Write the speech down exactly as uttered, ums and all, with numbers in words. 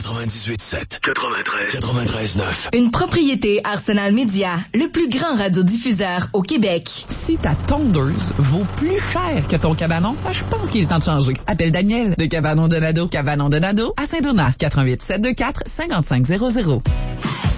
quatre-vingt-dix-huit sept, quatre-vingt-treize, quatre-vingt-treize neuf. Une propriété Arsenal Média, le plus grand radiodiffuseur au Québec. Si ta tondeuse vaut plus cher que ton cabanon, ben, je pense qu'il est temps de changer. Appelle Daniel de Cabanon Donado, Cabanon Donado à Saint-Donat, quatre un huit, sept deux quatre, cinq cinq zéro zéro.